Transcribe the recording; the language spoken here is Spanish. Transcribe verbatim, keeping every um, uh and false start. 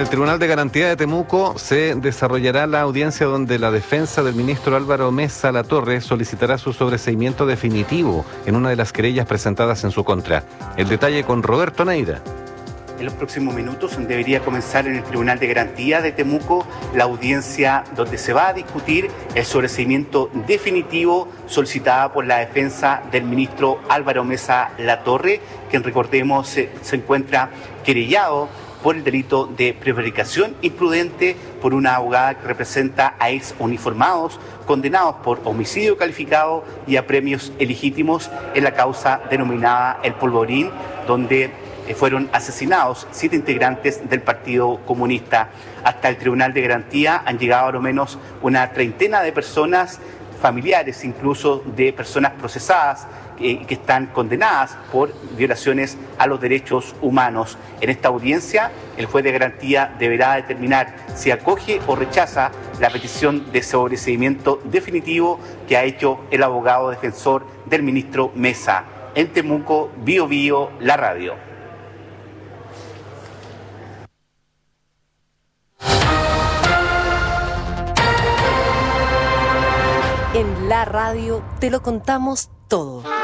el Tribunal de Garantía de Temuco se desarrollará la audiencia donde la defensa del ministro Álvaro Mesa Latorre solicitará su sobreseimiento definitivo en una de las querellas presentadas en su contra. El detalle con Roberto Neira. En los próximos minutos debería comenzar en el Tribunal de Garantía de Temuco la audiencia donde se va a discutir el sobreseimiento definitivo solicitada por la defensa del ministro Álvaro Mesa Latorre, quien, recordemos, se, se encuentra querellado por el delito de prevaricación imprudente por una abogada que representa a ex uniformados condenados por homicidio calificado y a premios ilegítimos en la causa denominada El Polvorín, donde fueron asesinados siete integrantes del Partido Comunista. Hasta el Tribunal de Garantía han llegado a lo menos una treintena de personas, familiares incluso de personas procesadas eh, que están condenadas por violaciones a los derechos humanos. En esta audiencia, el juez de garantía deberá determinar si acoge o rechaza la petición de sobreseimiento definitivo que ha hecho el abogado defensor del ministro Mesa. En Temuco, Bio Bio, la radio. En la radio te lo contamos todo.